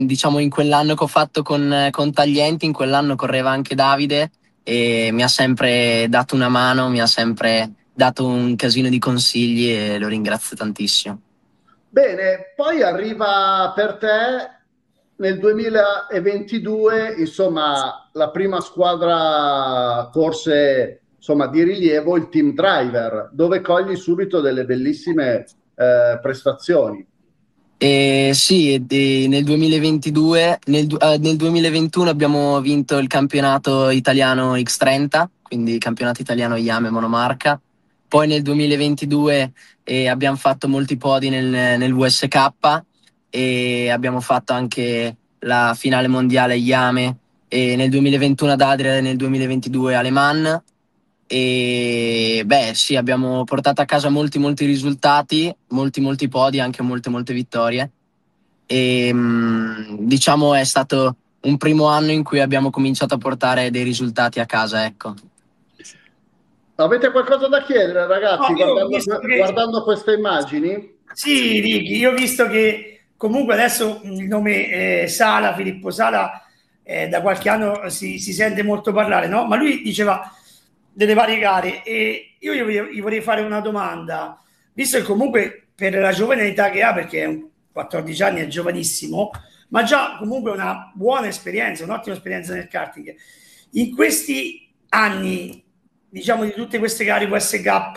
diciamo in quell'anno che ho fatto con Taglienti, in quell'anno correva anche Davide e mi ha sempre dato una mano, mi ha sempre dato un casino di consigli e lo ringrazio tantissimo. Bene, poi arriva per te nel 2022, insomma, la prima squadra forse, insomma, di rilievo, il Team Driver, dove cogli subito delle bellissime prestazioni. Sì, nel 2022, nel 2021 abbiamo vinto il campionato italiano X30, quindi campionato italiano Yame monomarca. Poi nel 2022 abbiamo fatto molti podi nel WSK e abbiamo fatto anche la finale mondiale Yame e nel 2021 ad Adria e nel 2022 a Le Mans. E beh, sì, abbiamo portato a casa molti risultati, molti podi, anche molte vittorie. E diciamo è stato un primo anno in cui abbiamo cominciato a portare dei risultati a casa, ecco. Avete qualcosa da chiedere, No, ragazzi, io ho visto che guardando queste immagini? sì, Ricky, io ho visto che comunque adesso il nome Sala, Filippo Sala, da qualche anno si sente molto parlare, no? Ma lui diceva delle varie gare e io gli vorrei fare una domanda, visto che comunque per la giovane età che ha, perché è 14 anni, è giovanissimo, ma già comunque una buona esperienza, un'ottima esperienza nel karting. In questi anni, diciamo, di tutte queste gare USK,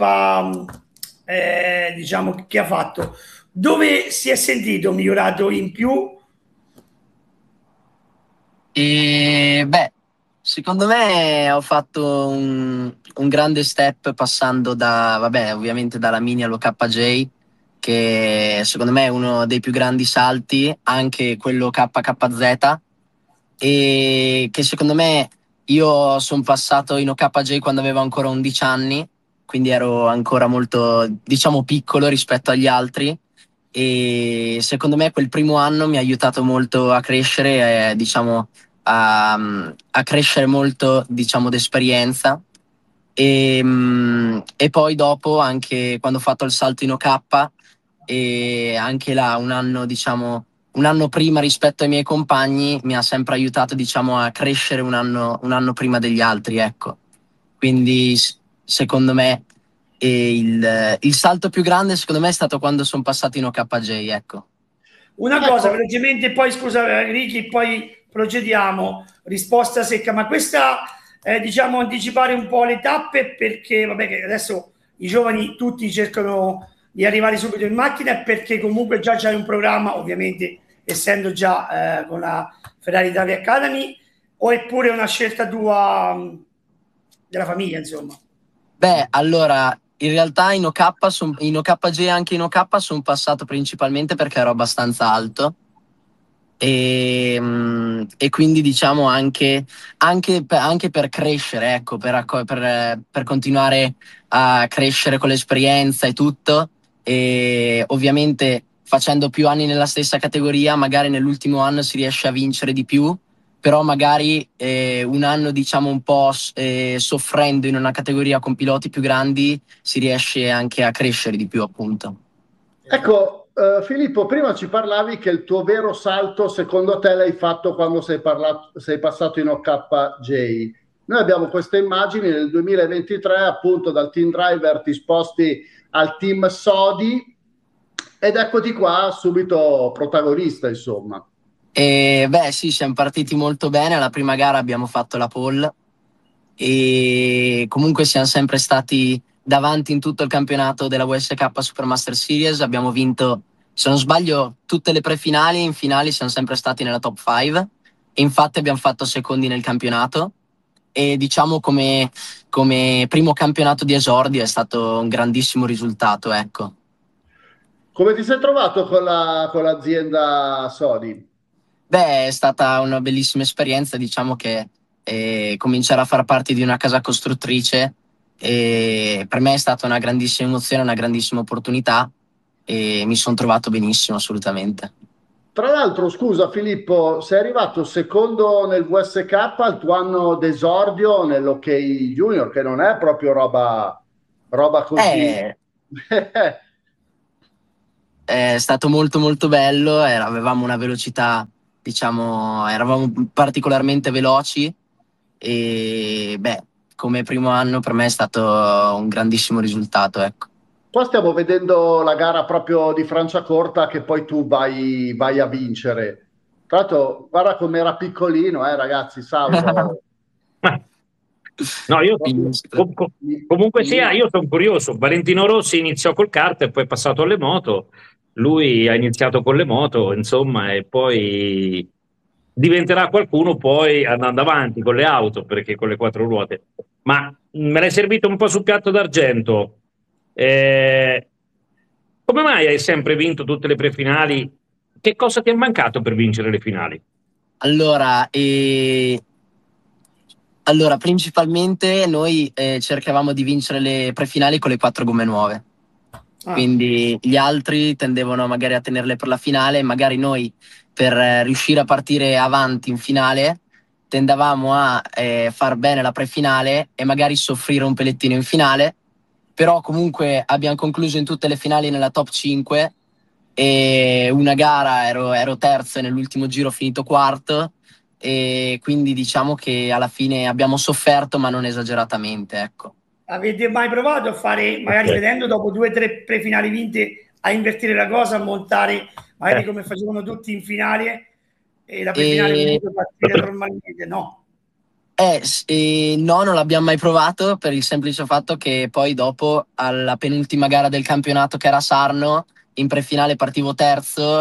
diciamo, che ha fatto, dove si è sentito migliorato in più? E beh, secondo me ho fatto un grande step passando vabbè, ovviamente dalla Mini allo KJ, che secondo me è uno dei più grandi salti, anche quello KKZ, e che secondo me io sono passato in OKJ quando avevo ancora 11 anni, quindi ero ancora molto, diciamo, piccolo rispetto agli altri e secondo me quel primo anno mi ha aiutato molto a crescere, diciamo, a crescere molto, diciamo, d'esperienza. E poi dopo, anche quando ho fatto il salto in OK, e anche là un anno, diciamo, un anno prima rispetto ai miei compagni, mi ha sempre aiutato, diciamo, a crescere un anno prima degli altri, ecco. Quindi, secondo me, il salto più grande, secondo me, è stato quando sono passato in OKJ, ecco. Una cosa, Ecco, velocemente, poi scusa Ricky, poi procediamo. Risposta secca, ma questa, diciamo, anticipare un po' le tappe perché, vabbè, che adesso i giovani tutti cercano di arrivare subito in macchina perché comunque già c'è un programma, ovviamente, essendo già con la Ferrari Italia Academy, o è pure una scelta tua della famiglia, insomma. Beh, allora, in realtà in OKJ e anche in OK sono passato principalmente perché ero abbastanza alto e quindi diciamo anche per crescere, ecco, per continuare a crescere con l'esperienza e tutto. E ovviamente facendo più anni nella stessa categoria, magari nell'ultimo anno si riesce a vincere di più, però magari un anno diciamo un po' soffrendo in una categoria con piloti più grandi si riesce anche a crescere di più, appunto. Esatto. ecco, Filippo, prima ci parlavi che il tuo vero salto, secondo te, l'hai fatto quando sei passato in OKJ. Noi abbiamo queste immagini nel 2023, appunto, dal team driver ti sposti al team Sodi ed eccoti qua subito protagonista, insomma. E beh, sì, siamo partiti molto bene. Alla prima gara abbiamo fatto la pole e comunque siamo sempre stati davanti in tutto il campionato della WSK Supermaster Series. Abbiamo vinto, se non sbaglio, tutte le prefinali e in finali siamo sempre stati nella top 5. E infatti abbiamo fatto secondi nel campionato. E diciamo come primo campionato di esordio è stato un grandissimo risultato, ecco. Come ti sei trovato con l'azienda Sodi? Beh, è stata una bellissima esperienza, diciamo che cominciare a far parte di una casa costruttrice per me è stata una grandissima emozione, una grandissima opportunità e mi sono trovato benissimo, assolutamente. Tra l'altro, scusa Filippo, sei arrivato secondo nel VSK al tuo anno d'esordio nell'Ok Junior, che non è proprio roba così. È, è stato molto bello, avevamo una velocità diciamo, eravamo particolarmente veloci e beh, come primo anno per me è stato un grandissimo risultato, ecco. Qua stiamo vedendo la gara proprio di Franciacorta che poi tu vai a vincere. Tra l'altro, guarda com'era piccolino, ragazzi, Sauro. Ma no, io Quindi, comunque sia, io sono curioso. Valentino Rossi iniziò col kart e poi è passato alle moto. Lui ha iniziato con le moto, insomma, e poi diventerà qualcuno poi andando avanti con le auto, perché con le quattro ruote. Ma me l'hai servito un po' sul piatto d'argento. Eh, come mai hai sempre vinto tutte le prefinali? Che cosa ti è mancato per vincere le finali? allora, allora, principalmente noi cercavamo di vincere le prefinali con le 4 gomme nuove. Ah, Quindi gli altri tendevano magari a tenerle per la finale, magari noi per riuscire a partire avanti in finale tendavamo a far bene la prefinale e magari soffrire un pelettino in finale, però comunque abbiamo concluso in tutte le finali nella top 5 e una gara ero terzo e nell'ultimo giro ho finito quarto e quindi diciamo che alla fine abbiamo sofferto ma non esageratamente, ecco. avete mai provato a fare, magari Ok. vedendo dopo 2 o 3 prefinali vinte, a invertire la cosa, a montare magari Eh. come facevano tutti in finale e la prefinale E comunque partire normalmente? No. No, non l'abbiamo mai provato per il semplice fatto che poi dopo, alla penultima gara del campionato che era a Sarno, in prefinale partivo terzo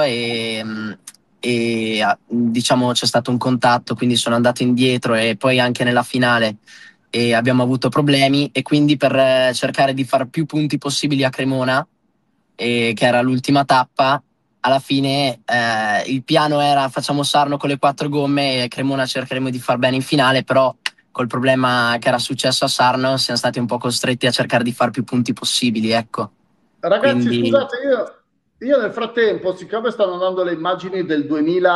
e diciamo c'è stato un contatto, quindi sono andato indietro e poi anche nella finale e abbiamo avuto problemi e quindi per cercare di fare più punti possibili a Cremona, che era l'ultima tappa, alla fine il piano era facciamo Sarno con le 4 gomme e Cremona cercheremo di far bene in finale, però col problema che era successo a Sarno siamo stati un po' costretti a cercare di fare più punti possibili, ecco. Ragazzi, Quindi scusate, io nel frattempo, siccome stanno andando le immagini del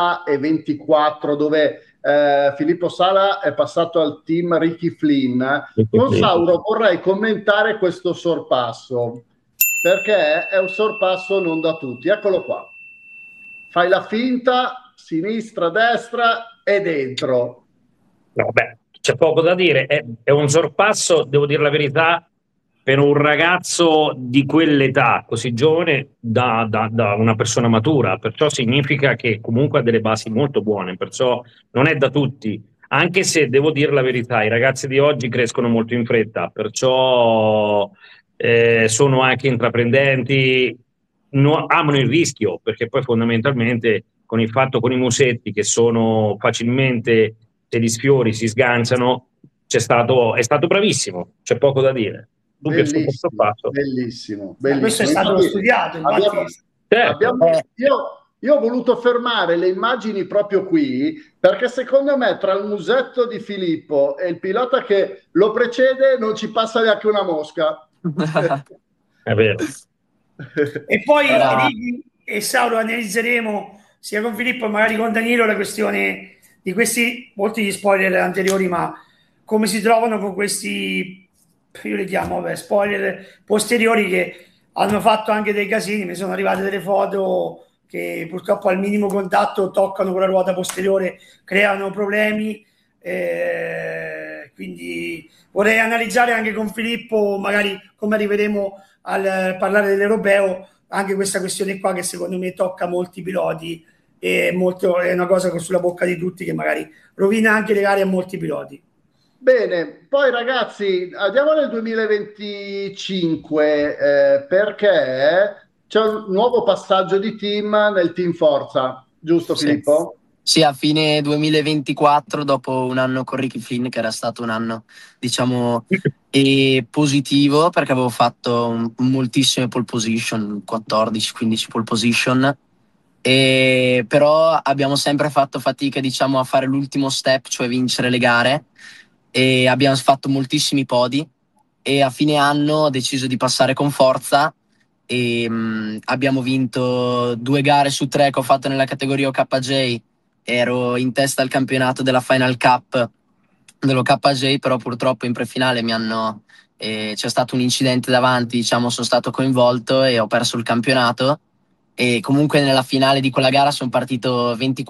2024, dove Filippo Sala è passato al team Ricky Flynn, con Sauro vorrei commentare questo sorpasso, perché è un sorpasso non da tutti. Eccolo qua. Fai la finta, sinistra, destra e dentro. No, beh, c'è poco da dire, è un sorpasso, devo dire la verità, per un ragazzo di quell'età, così giovane, da una persona matura, perciò significa che comunque ha delle basi molto buone, perciò non è da tutti, anche se devo dire la verità, i ragazzi di oggi crescono molto in fretta, perciò sono anche intraprendenti, amano il rischio, perché poi fondamentalmente con il fatto con i musetti che sono facilmente se li sfiori si sganciano, è stato bravissimo, c'è poco da dire. Tu che sul questo Bellissimo, fatto. bellissimo, Ma questo è bellissimo. stato Infatti, studiato, abbiamo, infatti. Certo. io ho voluto fermare le immagini proprio qui perché secondo me tra il musetto di Filippo e il pilota che lo precede non ci passa neanche una mosca. È vero. E poi era Ricky e Sauro analizzeremo sia con Filippo e magari con Danilo la questione di questi, molti gli spoiler anteriori, ma come si trovano con questi, io li chiamo spoiler posteriori che hanno fatto anche dei casini, mi sono arrivate delle foto che purtroppo al minimo contatto toccano con la ruota posteriore, creano problemi, quindi vorrei analizzare anche con Filippo, magari come arriveremo al parlare dell'europeo, anche questa questione qua che secondo me tocca molti piloti e è una cosa che sulla bocca di tutti che magari rovina anche le gare a molti piloti. Bene, poi ragazzi, andiamo nel 2025 perché c'è un nuovo passaggio di team nel team Forza, giusto sì. Filippo? Sì, a fine 2024, dopo un anno con Ricky Flynn, che era stato un anno, diciamo, positivo, perché avevo fatto moltissime pole position, 14-15 pole position, però abbiamo sempre fatto fatica, diciamo, a fare l'ultimo step, cioè vincere le gare, e abbiamo fatto moltissimi podi, e a fine anno ho deciso di passare con Forza, e abbiamo vinto 2 gare su 3 che ho fatto nella categoria OKJ. Ero in testa al campionato della Final Cup dello KJ, però purtroppo in prefinale c'è stato un incidente davanti, diciamo, sono stato coinvolto e ho perso il campionato e comunque nella finale di quella gara sono partito 24